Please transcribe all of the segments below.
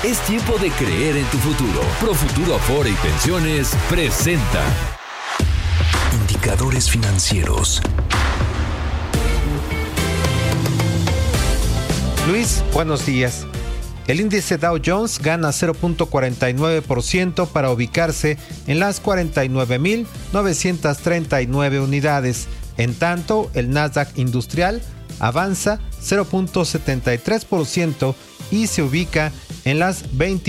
Es tiempo de creer en tu futuro. Profuturo Afore y Pensiones presenta Indicadores Financieros. Luis, buenos días. El índice Dow Jones gana 0.49% para ubicarse en las 49.939 unidades. En tanto, el Nasdaq Industrial avanza 0.73% y se ubica en las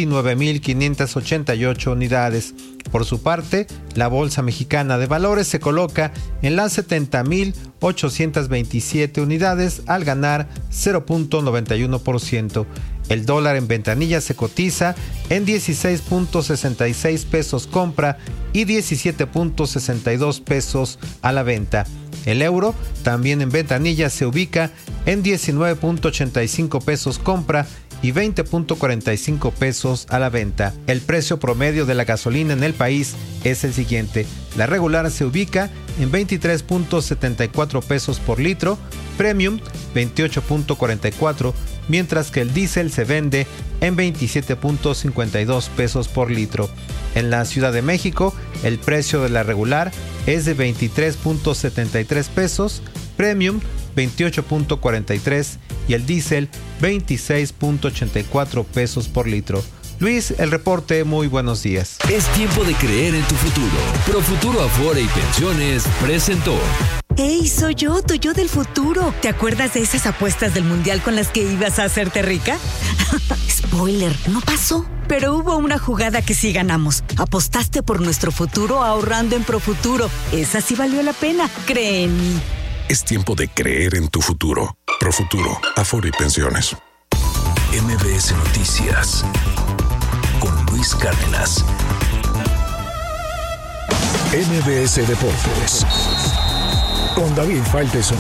29.588 unidades. Por su parte, la Bolsa Mexicana de Valores se coloca en las 70.827 unidades al ganar 0.91%. El dólar en ventanilla se cotiza en 16.66 pesos compra y 17.62 pesos a la venta. El euro, también en ventanilla, se ubica en 19.85 pesos compra y 20.45 pesos a la venta. El precio promedio de la gasolina en el país es el siguiente. La regular se ubica en 23.74 pesos por litro, premium 28.44, mientras que el diésel se vende en 27.52 pesos por litro. En la Ciudad de México, el precio de la regular es de 23.73 pesos, premium 28.43 y el diésel 26.84 pesos por litro. Luis, el reporte, muy buenos días. Es tiempo de creer en tu futuro. Profuturo Afore y Pensiones presentó. ¡Hey, soy yo, tu yo del futuro! ¿Te acuerdas de esas apuestas del mundial con las que ibas a hacerte rica? Spoiler, no pasó. Pero hubo una jugada que sí ganamos. Apostaste por nuestro futuro ahorrando en Profuturo. Esa sí valió la pena, cree en mí. Es tiempo de creer en tu futuro. Profuturo, Afore y Pensiones. MBS Noticias con Luis Cárdenas. MBS Deportes con David Faitelson.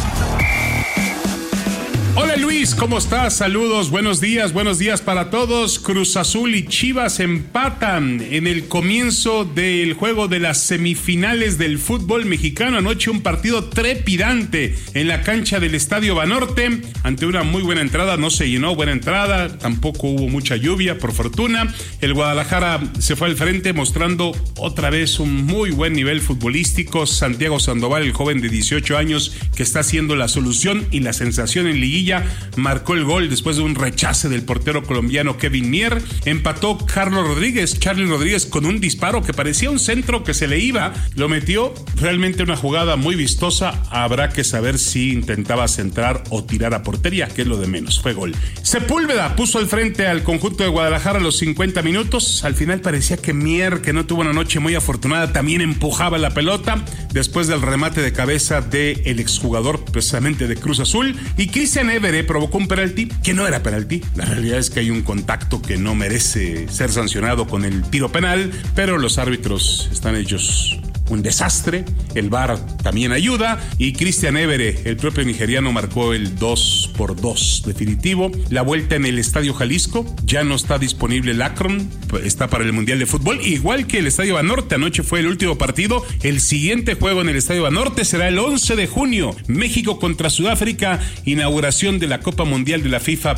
Hola Luis, ¿cómo estás? Saludos, buenos días para todos. Cruz Azul y Chivas empatan en el comienzo del juego de las semifinales del fútbol mexicano. Anoche un partido trepidante en la cancha del Estadio Banorte, ante una muy buena entrada. No se llenó, buena entrada, tampoco hubo mucha lluvia, por fortuna. El Guadalajara se fue al frente mostrando otra vez un muy buen nivel futbolístico. Santiago Sandoval, el joven de 18 años que está haciendo la solución y la sensación en liguilla, marcó el gol después de un rechace del portero colombiano Kevin Mier. Empató Charlie Rodríguez con un disparo que parecía un centro que se le iba, lo metió. Realmente una jugada muy vistosa. Habrá que saber si intentaba centrar o tirar a portería, que es lo de menos. Fue gol. Sepúlveda puso al frente al conjunto de Guadalajara a los 50 minutos. Al final parecía que Mier, que no tuvo una noche muy afortunada, también empujaba la pelota después del remate de cabeza del exjugador precisamente de Cruz Azul. Y Christian Évere provocó un penalti que no era penalti. La realidad es que hay un contacto que no merece ser sancionado con el tiro penal, pero los árbitros están hechos un desastre. El VAR también ayuda y Christian Évere, el propio nigeriano, marcó el 2-2 definitivo. La vuelta en el Estadio Jalisco, ya no está disponible el Akron, está para el Mundial de Fútbol, igual que el Estadio Banorte. Anoche fue el último partido. El siguiente juego en el Estadio Banorte será el 11 de junio, México contra Sudáfrica, inauguración de la Copa Mundial de la FIFA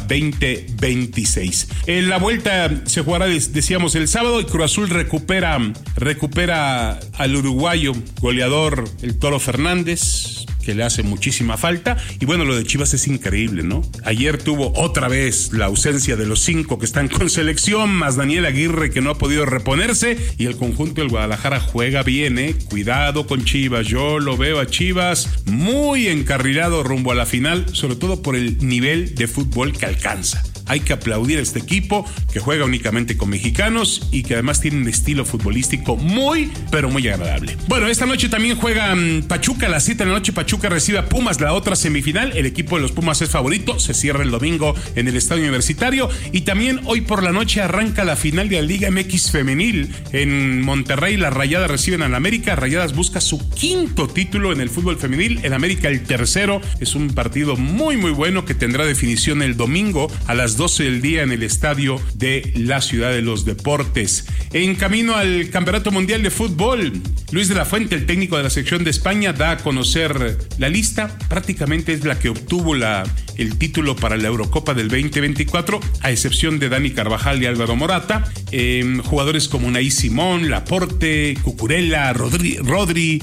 2026. En la vuelta se jugará, decíamos, el sábado, y Cruz Azul recupera al uruguayo goleador, el Toro Fernández, que le hace muchísima falta. Y bueno, lo de Chivas es increíble, ¿no? Ayer tuvo otra vez la ausencia de los 5 que están con selección, más Daniel Aguirre, que no ha podido reponerse, y el conjunto del Guadalajara juega bien, ¿eh? Cuidado con Chivas. Yo lo veo a Chivas muy encarrilado rumbo a la final, sobre todo por el nivel de fútbol que alcanza. Hay que aplaudir a este equipo que juega únicamente con mexicanos y que además tiene un estilo futbolístico muy, pero muy agradable. Bueno, esta noche también juega Pachuca a las 7 de la noche. Pachuca recibe a Pumas, la otra semifinal. El equipo de los Pumas es favorito. Se cierra el domingo en el Estadio Universitario. Y también hoy por la noche arranca la final de la Liga MX Femenil. En Monterrey, las Rayadas reciben al América. Rayadas busca su 5º título en el fútbol femenil. El América el 3º. Es un partido muy, muy bueno que tendrá definición el domingo a las 12 del día en el estadio de la Ciudad de los Deportes. En camino al Campeonato Mundial de Fútbol, Luis de la Fuente, el técnico de la selección de España, da a conocer la lista. Prácticamente es la que obtuvo el título para la Eurocopa del 2024, a excepción de Dani Carvajal y Álvaro Morata. Jugadores como Unai Simón, Laporte, Cucurella, Rodri,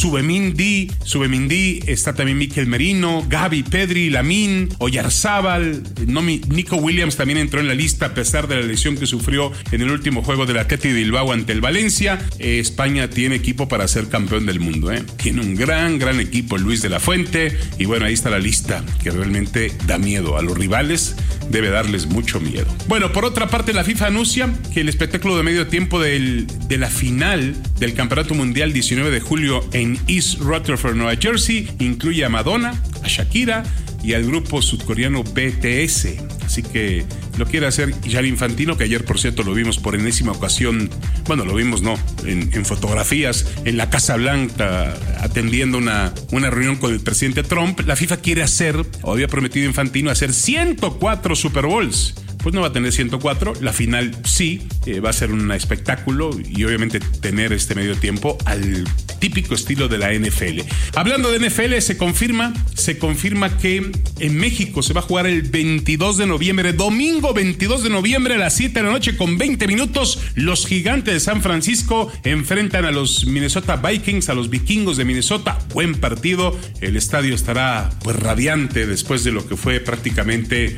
Subemindí, está también Mikel Merino, Gavi, Pedri, Lamine, Oyarzábal, Nico Williams también entró en la lista a pesar de la lesión que sufrió en el último juego del Athletic de Bilbao ante el Valencia. España tiene equipo para ser campeón del mundo, Tiene un gran equipo, Luis de la Fuente, y bueno, ahí está la lista que realmente da miedo a los rivales, debe darles mucho miedo. Bueno, por otra parte, la FIFA anuncia que el espectáculo de medio tiempo de la final del Campeonato Mundial 19 de julio en East Rutherford, Nueva Jersey, incluye a Madonna, a Shakira y al grupo sudcoreano BTS. Así que lo quiere hacer Gianni Infantino, que ayer, por cierto, lo vimos por enésima ocasión. Bueno, lo vimos, en fotografías en la Casa Blanca atendiendo una reunión con el presidente Trump. La FIFA quiere hacer, o había prometido Infantino, hacer 104 Super Bowls. Pues no va a tener 104, la final sí, va a ser un espectáculo y obviamente tener este medio tiempo al típico estilo de la NFL. Hablando de NFL, se confirma que en México se va a jugar el 22 de noviembre, domingo 22 de noviembre a las 7 de la noche con 20 minutos. Los Gigantes de San Francisco enfrentan a los Minnesota Vikings, a los Vikingos de Minnesota. Buen partido, el estadio estará pues radiante después de lo que fue prácticamente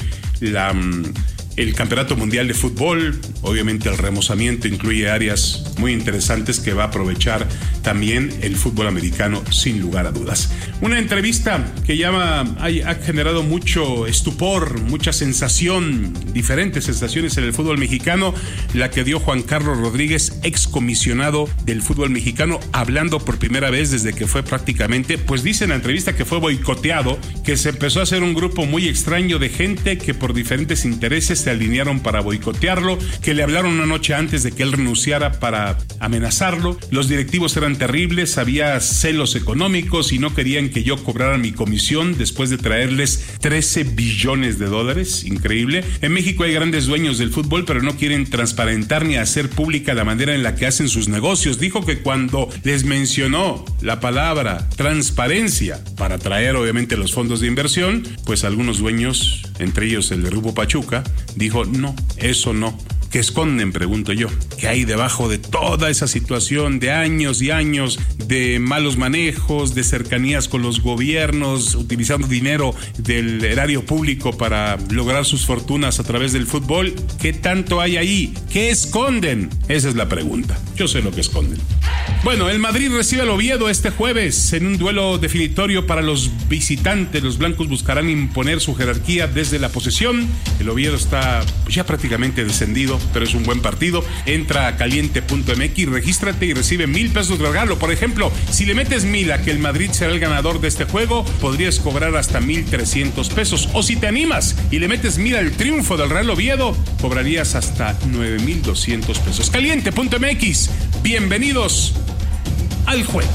el Campeonato Mundial de Fútbol. Obviamente el remozamiento incluye áreas muy interesantes que va a aprovechar también el fútbol americano, sin lugar a dudas. Una entrevista que ha generado mucho estupor, mucha sensación, diferentes sensaciones en el fútbol mexicano, la que dio Juan Carlos Rodríguez, excomisionado del fútbol mexicano, hablando por primera vez desde que fue prácticamente, pues dice en la entrevista que fue boicoteado, que se empezó a hacer un grupo muy extraño de gente que por diferentes intereses se alinearon para boicotearlo, que le hablaron una noche antes de que él renunciara para amenazarlo. Los directivos eran terribles, había celos económicos y no querían que yo cobrara mi comisión después de traerles $13 billones. Increíble. En México hay grandes dueños del fútbol, pero no quieren transparentar ni hacer pública la manera en la que hacen sus negocios. Dijo que cuando les mencionó la palabra transparencia para traer obviamente los fondos de inversión, pues algunos dueños, entre ellos el de Grupo Pachuca, dijo no, eso no. ¿Qué esconden? Pregunto yo. ¿Qué hay debajo de toda esa situación de años y años de malos manejos, de cercanías con los gobiernos, utilizando dinero del erario público para lograr sus fortunas a través del fútbol? ¿Qué tanto hay ahí? ¿Qué esconden? Esa es la pregunta. Yo sé lo que esconden. Bueno, el Madrid recibe al Oviedo este jueves en un duelo definitorio para los visitantes. Los blancos buscarán imponer su jerarquía desde la posesión. El Oviedo está ya prácticamente descendido, pero es un buen partido. Entra a caliente.mx, regístrate y recibe $1,000 de regalo. Por ejemplo, si le metes 1,000 a que el Madrid será el ganador de este juego, podrías cobrar hasta $1,300. O si te animas y le metes 1,000 al triunfo del Real Oviedo, cobrarías hasta $9,200. Caliente.mx, bienvenidos al juego.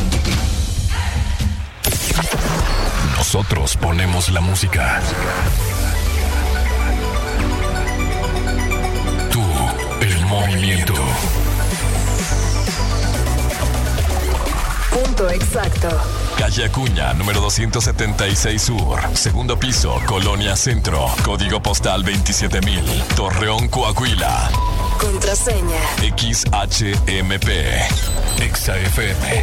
Nosotros ponemos la música. Tú, el movimiento. Punto exacto. Calle Acuña, número 276 Sur, segundo piso, Colonia Centro, código postal 27,000, Torreón, Coahuila. Contraseña XHMP. XFM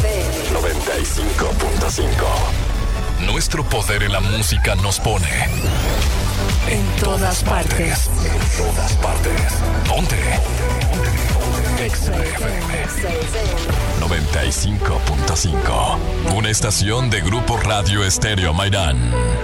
95.5. Nuestro poder en la música nos pone en todas partes. En todas partes. Ponte. XFM 95.5. Una estación de Grupo Radio Estéreo Mairán.